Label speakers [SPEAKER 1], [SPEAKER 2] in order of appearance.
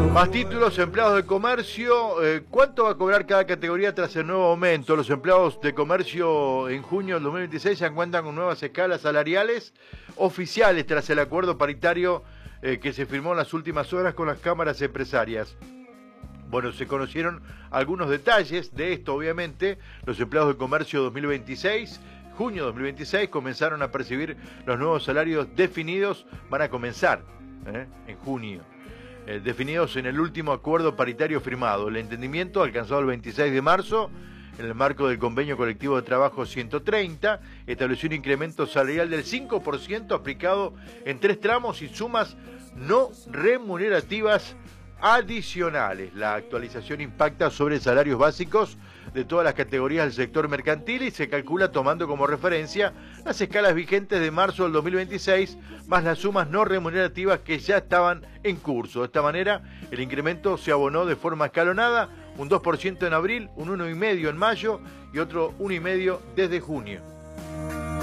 [SPEAKER 1] Más títulos, empleados de comercio. ¿Cuánto va a cobrar cada categoría tras el nuevo aumento? Los empleados de comercio en junio del 2026 se encuentran con nuevas escalas salariales oficiales tras el acuerdo paritario que se firmó en las últimas horas con las cámaras empresarias. Bueno, se conocieron algunos detalles de esto, obviamente. Los empleados de comercio 2026, junio 2026, comenzaron a percibir los nuevos salarios definidos, van a comenzar en junio. Definidos en el último acuerdo paritario firmado. El entendimiento alcanzado el 26 de marzo en el marco del convenio colectivo de trabajo 130 estableció un incremento salarial del 5% aplicado en 3 tramos y sumas no remunerativas adicionales. La actualización impacta sobre salarios básicos de todas las categorías del sector mercantil y se calcula tomando como referencia las escalas vigentes de marzo del 2026 más las sumas no remunerativas que ya estaban en curso. De esta manera, el incremento se abonó de forma escalonada, un 2% en abril, un 1,5% en mayo y otro 1,5% desde junio.